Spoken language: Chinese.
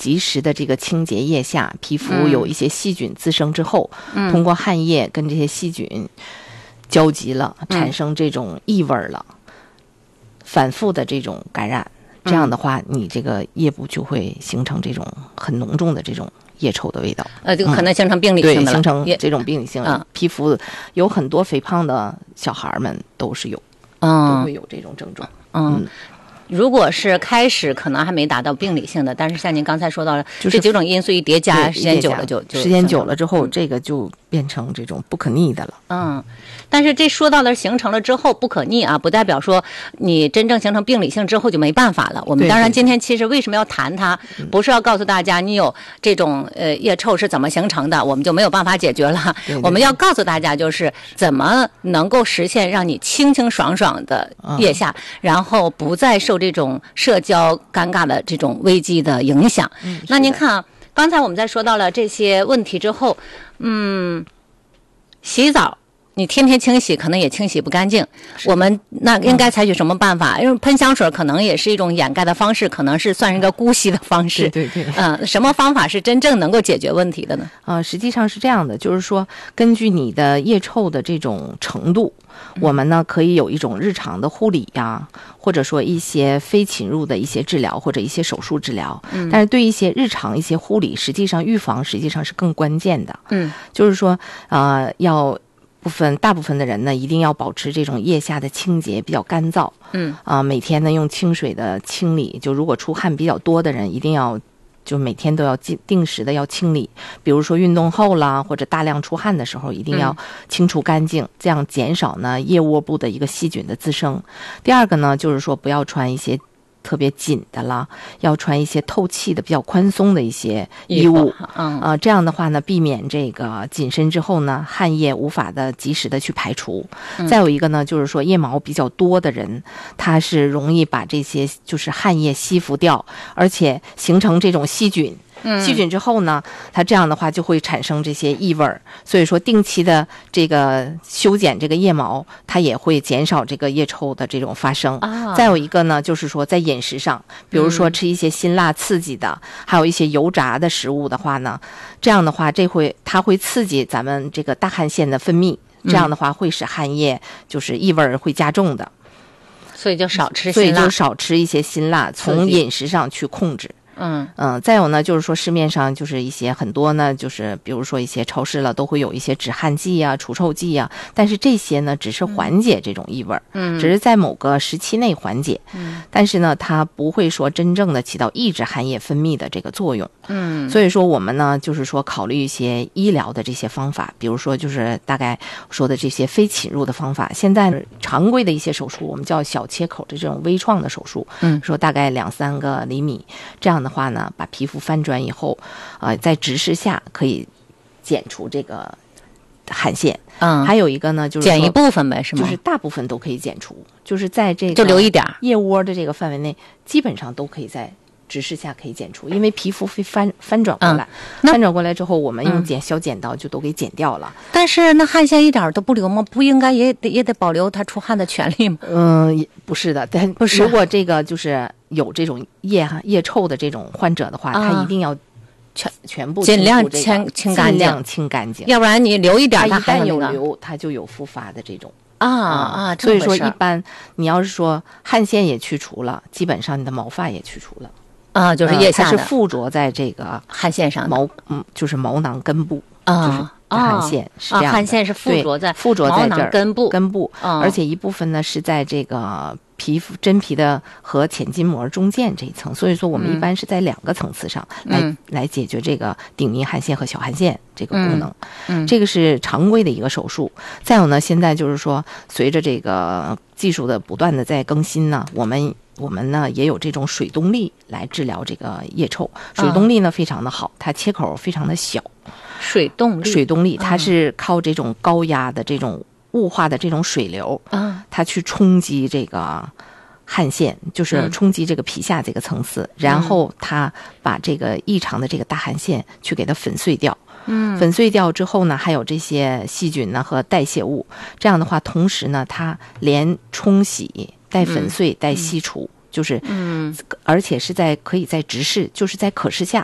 及时的这个清洁腋下，皮肤有一些细菌滋生之后，通过汗液跟这些细菌交集了，产生这种异味了，反复的这种感染，这样的话，你这个腋部就会形成这种很浓重的这种腋臭的味道， 就可能形成病理性的了， 对，形成这种病理性的。皮肤有很多肥胖的小孩们都是有，都会有这种症状。 如果是开始可能还没达到病理性的，但是像您刚才说到了，这几种因素一叠加，时间久了时间久了之后，这个就变成这种不可逆的了。 但是这说到了形成了之后不可逆啊，不代表说你真正形成病理性之后就没办法了。我们当然今天其实为什么要谈它，不是要告诉大家你有这种腋臭是怎么形成的，我们就没有办法解决了。我们要告诉大家就是怎么能够实现让你清清爽爽的腋下，然后不再受这种社交尴尬的这种危机的影响。那您看啊，刚才我们在说到了这些问题之后，洗澡你天天清洗可能也清洗不干净，我们那应该采取什么办法？因为喷香水可能也是一种掩盖的方式，可能是算是一个姑息的方式。 对。 什么方法是真正能够解决问题的呢？ 实际上是这样的，就是说根据你的腋臭的这种程度，我们呢可以有一种日常的护理呀，或者说一些非侵入的一些治疗或者一些手术治疗。但是对一些日常一些护理，实际上预防实际上是更关键的。就是说大部分的人呢，一定要保持这种腋下的清洁比较干燥。每天呢用清水的清理，就如果出汗比较多的人，一定要就每天都要定时的要清理，比如说运动后啦，或者大量出汗的时候，一定要清除干净，这样减少呢腋窝部的一个细菌的滋生。第二个呢，就是说不要穿一些特别紧的啦，要穿一些透气的比较宽松的一些衣物。这样的话呢，避免这个紧身之后呢，汗液无法的及时的去排除。再有一个呢，就是说腋毛比较多的人，他是容易把这些就是汗液吸附掉，而且形成这种细菌。细菌之后呢，它这样的话就会产生这些异味，所以说定期的这个修剪这个腋毛，它也会减少这个腋臭的这种发生。再有一个呢，就是说在饮食上，比如说吃一些辛辣刺激的，还有一些油炸的食物的话呢，这样的话它会刺激咱们这个大汗腺的分泌，这样的话会使汗液就是异味会加重的。 所以就少吃辛辣， 所以就少吃一些辛辣，从饮食上去控制。再有呢，就是说市面上就是一些很多呢，就是比如说一些超市了都会有一些止汗剂啊、除臭剂啊，但是这些呢只是缓解这种异味，只是在某个时期内缓解，但是呢它不会说真正的起到抑制汗液分泌的这个作用。所以说我们呢就是说考虑一些医疗的这些方法，比如说就是大概说的这些非侵入的方法。现在常规的一些手术，我们叫小切口的这种微创的手术，说大概2-3个厘米，这样的话呢，把皮肤翻转以后，在直视下可以剪除这个汗腺。还有一个呢，就是剪一部分呗，是吗？ 就是大部分都可以剪除，就是在这个就留一点腋窝的这个范围内，基本上都可以在直视下可以剪除，因为皮肤会翻转过来，翻转过来之后，我们用小剪刀就都给剪掉了。 但是那汗腺一点都不留吗？不应该也得保留他出汗的权利吗？ 不是的，但不是。如果这个就是有这种腋臭的这种患者的话，他一定要全部尽量清干净，要不然你留一点， 它一旦有留，它就有复发的这种。 所以说一般你要是说汗腺也去除了，基本上你的毛发也去除了。 就是腋下它是附着在这个汗腺上就是毛囊根部，就是汗腺是这样的。 汗腺是附着在这儿根部， 而且一部分呢是在这个真皮的和浅筋膜中间这一层，所以说我们一般是在2个层次上来解决这个顶密汗腺和小汗腺这个功能。这个是常规的一个手术。再有呢，现在就是说随着这个技术的不断的在更新呢，我们呢也有这种水动力来治疗这个腋臭。水动力呢非常的好，它切口非常的小。 水动力它是靠这种高压的这种雾化的这种水流，它去冲击这个汗腺，就是冲击这个皮下这个层次，然后它把这个异常的这个大汗腺去给它粉碎掉。粉碎掉之后呢，还有这些细菌呢和代谢物，这样的话同时呢它连冲洗带粉碎带吸除，就是而且是可以在直视，就是在可视下